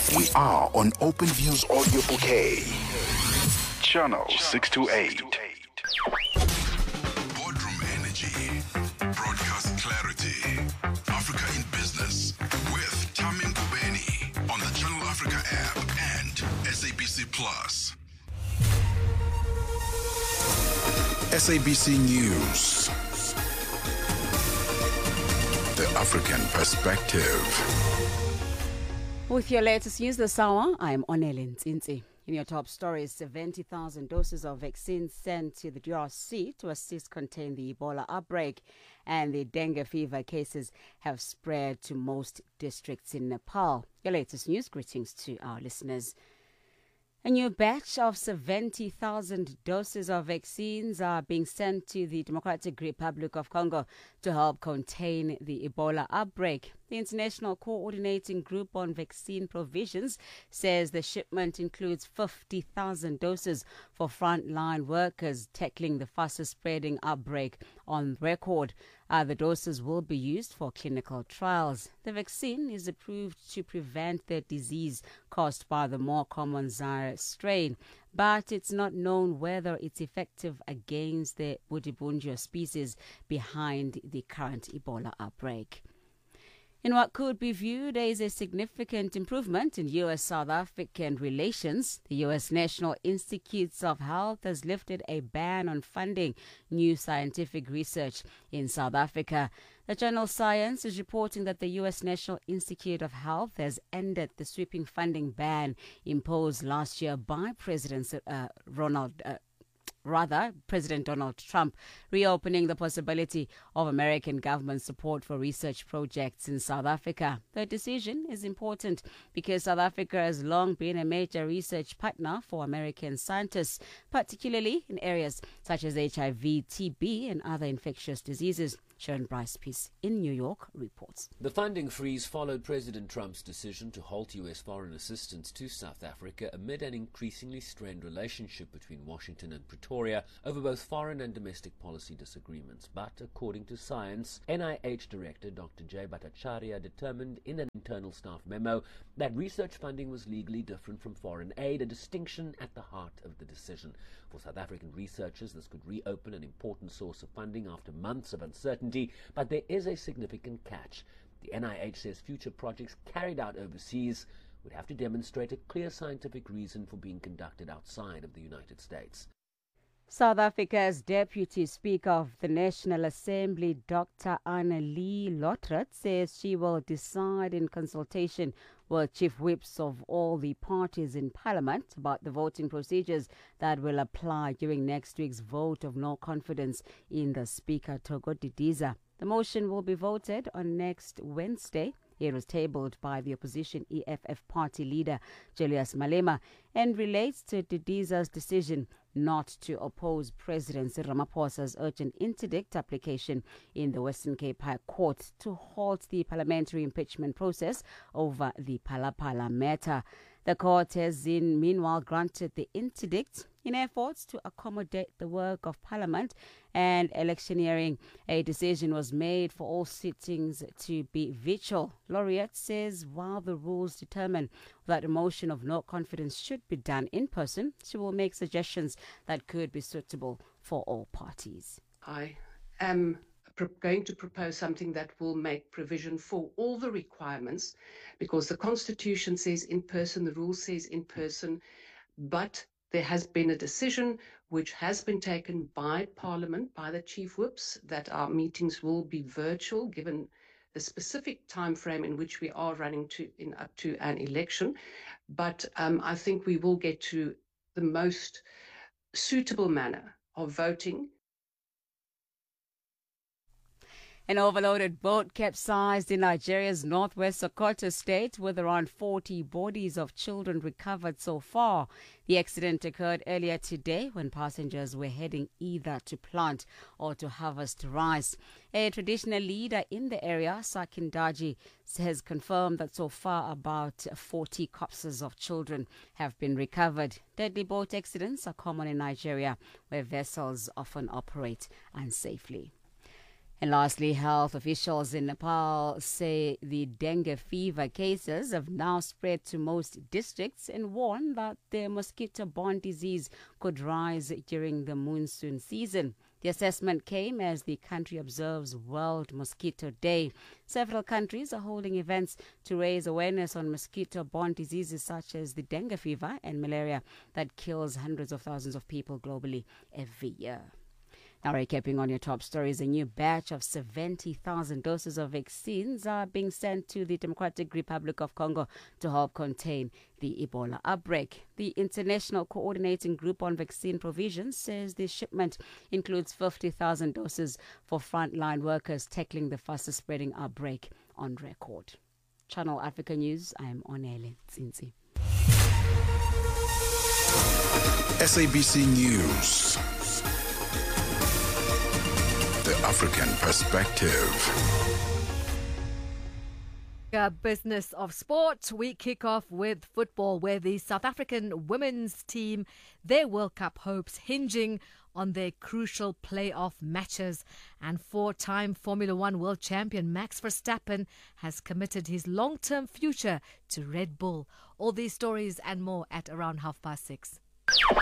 We are on OpenView's audio bouquet. Channel 628. Boardroom Energy. Broadcast clarity. Africa in Business. With Tamim Kubeni on the Channel Africa app and SABC Plus. SABC News. The African Perspective. With your latest news this hour, I'm Onelin Ntsinzi. In your top stories, 70,000 doses of vaccine sent to the DRC to assist contain the Ebola outbreak, and the dengue fever cases have spread to most districts in Nepal. Your latest news, greetings to our listeners. A new batch of 70,000 doses of vaccines are being sent to the Democratic Republic of Congo to help contain the Ebola outbreak. The International Coordinating Group on Vaccine Provisions says the shipment includes 50,000 doses for frontline workers tackling the fastest spreading outbreak on record. The doses will be used for clinical trials. The vaccine is approved to prevent the disease caused by the more common Zaire strain, but it's not known whether it's effective against the Budibunjo species behind the current Ebola outbreak. In what could be viewed as a significant improvement in U.S.-South African relations, the U.S. National Institutes of Health has lifted a ban on funding new scientific research in South Africa. The journal Science is reporting that the U.S. National Institute of Health has ended the sweeping funding ban imposed last year by President Donald Trump, reopening the possibility of American government support for research projects in South Africa. The decision is important because South Africa has long been a major research partner for American scientists, particularly in areas such as HIV, TB, and other infectious diseases. Sharon Bryce Peace in New York reports. The funding freeze followed President Trump's decision to halt U.S. foreign assistance to South Africa amid an increasingly strained relationship between Washington and Pretoria over both foreign and domestic policy disagreements. But according to Science, NIH Director Dr. Jay Bhattacharya determined in an internal staff memo that research funding was legally different from foreign aid, a distinction at the heart of the decision. For South African researchers, this could reopen an important source of funding after months of uncertainty, but there is a significant catch. The NIH says future projects carried out overseas would have to demonstrate a clear scientific reason for being conducted outside of the United States. South Africa's Deputy Speaker of the National Assembly, Dr. Annelie Lottert, says she will decide in consultation with chief whips of all the parties in Parliament about the voting procedures that will apply during next week's vote of no confidence in the Speaker, Thoko Didiza. The motion will be voted on next Wednesday. It was tabled by the opposition EFF party leader, Julius Malema, and relates to Didiza's decision not to oppose President Cyril Ramaphosa's urgent interdict application in the Western Cape High Court to halt the parliamentary impeachment process over the Phala-Phala matter. The court has meanwhile granted the interdict in efforts to accommodate the work of Parliament and electioneering. A decision was made for all sittings to be virtual. Laureate says while the rules determine that a motion of no confidence should be done in person, she will make suggestions that could be suitable for all parties. I am going to propose something that will make provision for all the requirements, because the Constitution says in person, the rule says in person, but there has been a decision which has been taken by Parliament, by the chief whips, that our meetings will be virtual, given the specific time frame in which we are running up to an election. But I think we will get to the most suitable manner of voting. An overloaded boat capsized in Nigeria's northwest Sokoto state with around 40 bodies of children recovered so far. The accident occurred earlier today when passengers were heading either to plant or to harvest rice. A traditional leader in the area, Sakin Daji, has confirmed that so far about 40 corpses of children have been recovered. Deadly boat accidents are common in Nigeria, where vessels often operate unsafely. And lastly, health officials in Nepal say the dengue fever cases have now spread to most districts and warn that the mosquito-borne disease could rise during the monsoon season. The assessment came as the country observes World Mosquito Day. Several countries are holding events to raise awareness on mosquito-borne diseases such as the dengue fever and malaria that kills hundreds of thousands of people globally every year. Now, recapping on your top stories, a new batch of 70,000 doses of vaccines are being sent to the Democratic Republic of Congo to help contain the Ebola outbreak. The International Coordinating Group on Vaccine Provision says the shipment includes 50,000 doses for frontline workers tackling the fastest spreading outbreak on record. Channel Africa News, I am Onele Tsinzi. SABC News. The African perspective. Business of sport. We kick off with football, where the South African women's team, their World Cup hopes hinging on their crucial playoff matches. And four-time Formula One world champion Max Verstappen has committed his long-term future to Red Bull. All these stories and more at around 6:30.